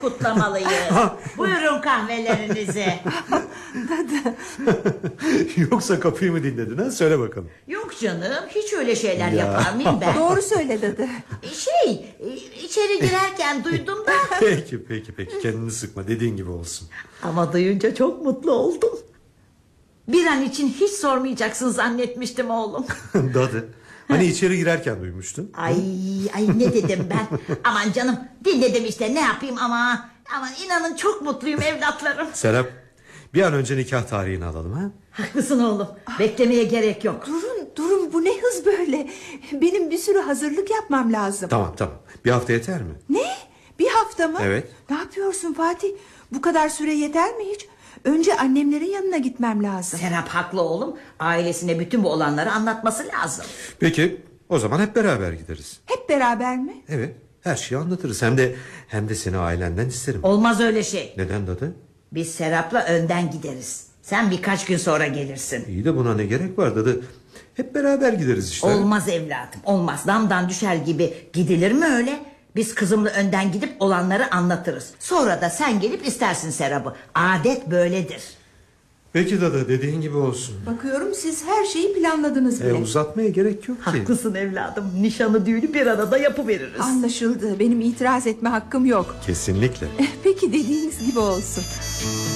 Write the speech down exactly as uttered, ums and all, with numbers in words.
kutlamalıyız. Buyurun kahvelerinizi. Yoksa kapıyı mı dinledin ha? Söyle bakalım. Yok canım, hiç öyle şeyler Ya. yapar mıyım ben? Doğru söyle dadı. Şey, içeri girerken duydum da. Peki peki peki, kendini sıkma, dediğin gibi olsun. Ama duyunca çok mutlu oldum. Bir an için hiç sormayacaksın zannetmiştim oğlum. Dadı, hani içeri girerken duymuştun. Ay ay ne dedim ben? Aman canım, dinledim işte, ne yapayım ama. Aman inanın çok mutluyum evlatlarım. Serap, bir an önce nikah tarihini alalım ha. Haklısın oğlum, beklemeye gerek yok. Durun durun, bu ne hız böyle? Benim bir sürü hazırlık yapmam lazım. Tamam tamam, bir hafta yeter mi? Ne? Bir hafta mı? Evet. Ne yapıyorsun Fatih? Bu kadar süre yeter mi hiç? Önce annemlerin yanına gitmem lazım. Serap haklı oğlum, ailesine bütün bu olanları anlatması lazım. Peki, o zaman hep beraber gideriz. Hep beraber mi? Evet, her şeyi anlatırız. Hem de hem de seni ailenden isterim. Olmaz öyle şey. Neden dadı? Biz Serap'la önden gideriz. Sen birkaç gün sonra gelirsin. İyi de buna ne gerek var dadı? Hep beraber gideriz işte. Olmaz evladım, olmaz. Damdan düşer gibi gidilir mi öyle? Biz kızımla önden gidip olanları anlatırız. Sonra da sen gelip istersin Serap'ı. Adet böyledir. Peki dadı, dediğin gibi olsun. Bakıyorum siz her şeyi planladınız bile. E, uzatmaya gerek yok ki. Haklısın evladım. Nişanı düğünü bir arada yapıveririz. Anlaşıldı. Benim itiraz etme hakkım yok. Kesinlikle. Peki dediğiniz gibi olsun.